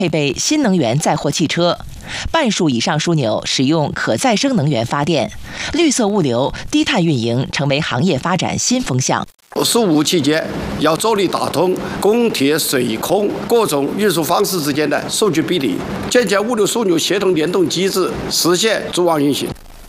配备新能源载货汽车，半数以上枢纽使用可再生能源发电，绿色物流、低碳运营成为行业发展新风向。 事务期间要着力打通公铁、水空各种运输方式之间的数据比例，建立物流枢纽协同联动机制，实现组网运行。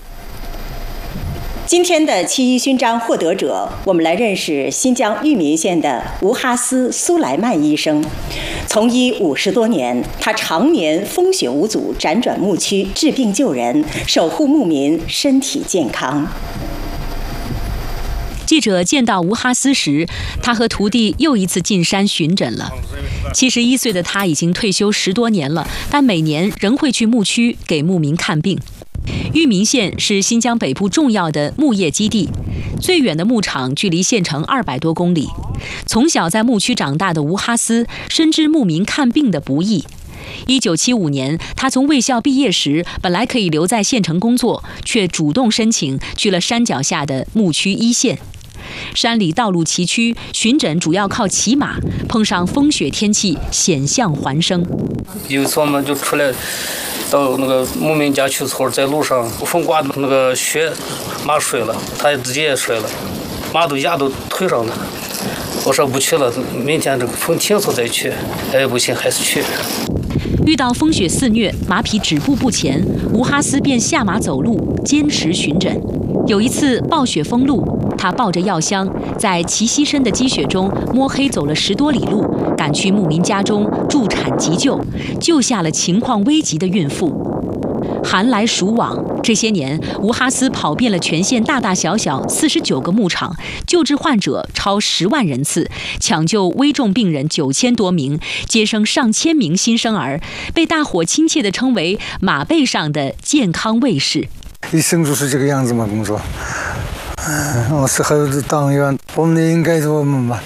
今天的7·1勋章获得者，我们来认识新疆玉民县的吴哈斯·苏莱曼医生。从医50多年，他常年风雪无阻，辗转牧区治病救人，守护牧民身体健康。 记者见到吴哈斯时，他和徒弟又一次进山巡诊了。71岁的他已经退休10多年了，但每年仍会去牧区给牧民看病。玉民县是新疆北部重要的牧业基地，最远的牧场距离县城200多公里。从小在牧区长大的吴哈斯深知牧民看病的不易。1975年，他从卫校毕业时，本来可以留在县城工作，却主动申请去了山脚下的牧区1线。山里道路崎岖，巡诊主要靠骑马，碰上风雪天气，险象环生。 有一次我们就出来到那个牧民家去时，在路上风刮的那个雪，马摔了，他自己也摔了，马都压到腿上了。我说不去了，明天这个风停后再去。哎，不行，还是去。 遇到风雪肆虐，马匹止步不前，吴哈斯便下马走路，坚持巡诊。有一次暴雪封路，他抱着药箱，在齐膝深的积雪中摸黑走了10多里路，赶去牧民家中助产急救，救下了情况危急的孕妇。寒来暑往，这些年，吴哈斯跑遍了全县大大小小49个牧场，救治患者超10万人次，抢救危重病人9000多名，接生上千名新生儿，被大伙亲切地称为“马背上的健康卫士”。 一生就是这个样子嘛，工作。我是还有党员，我们应该做我们吧。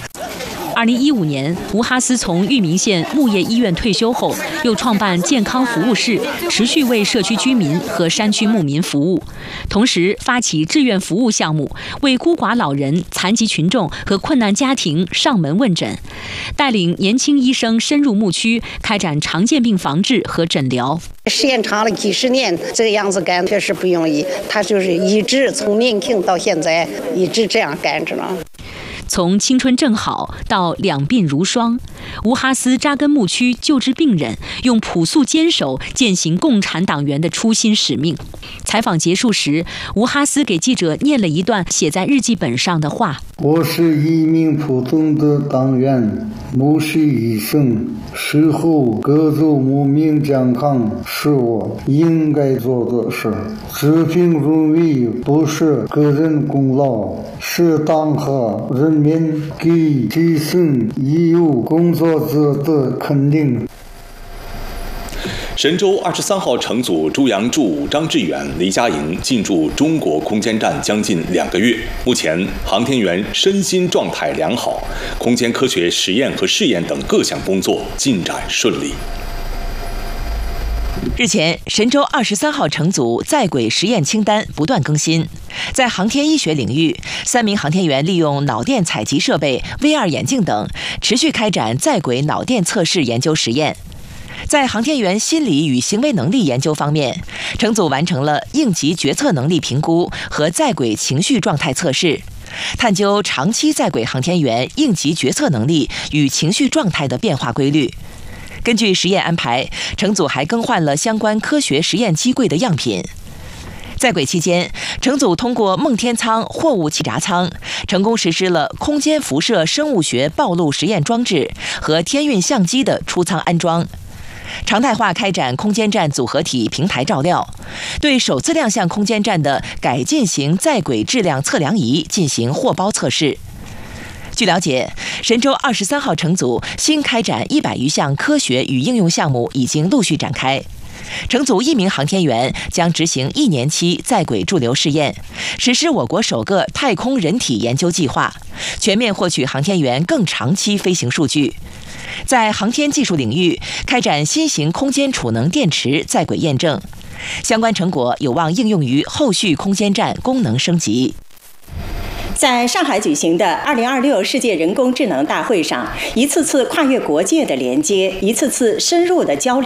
2015年，吴哈斯从玉民县牧业医院退休后，又创办健康服务室，持续为社区居民和山区牧民服务。同时，发起志愿服务项目，为孤寡老人、残疾群众和困难家庭上门问诊，带领年轻医生深入牧区，开展常见病防治和诊疗。 时间长了几十年，这个样子干确实不容易。他就是一直从年轻到现在，一直这样干着呢。 从青春正好到两鬓如霜，吴哈斯扎根牧区救治病人，用朴素坚守践行共产党员的初心使命。采访结束时，吴哈斯给记者念了一段写在日记本上的话： 我是一名普通的党员，牧师医生，守护各族牧民健康是我应该做的事。治病如意不是个人功劳，是党和人民给基层义务工作者的肯定。 神舟23号乘组朱杨柱、张志远、黎佳莹进驻中国空间站将近2个月，目前航天员身心状态良好，空间科学实验和试验等各项工作进展顺利。 日前，神舟23号乘组在轨实验清单不断更新。在航天医学领域，3名航天员利用脑电采集设备、VR 眼镜等，持续开展在轨脑电测试研究实验。在航天员心理与行为能力研究方面，乘组完成了应急决策能力评估和在轨情绪状态测试，探究长期在轨航天员应急决策能力与情绪状态的变化规律。根据实验安排，乘组还更换了相关科学实验机柜的样品。在轨期间，乘组通过梦天舱货物气闸舱，成功实施了空间辐射生物学暴露实验装置和天运相机的出舱安装。常态化开展空间站组合体平台照料，对首次亮相空间站的改进型在轨质量测量仪进行货包测试。据了解，神舟23号乘组新开展100余项科学与应用项目已经陆续展开。乘组1名航天员将执行1年期在轨驻留试验，实施我国首个太空人体研究计划，全面获取航天员更长期飞行数据。在航天技术领域开展新型空间储能电池在轨验证，相关成果有望应用于后续空间站功能升级。 在上海举行的2026世界人工智能大会上，一次次跨越国界的连接，一次次深入的交流。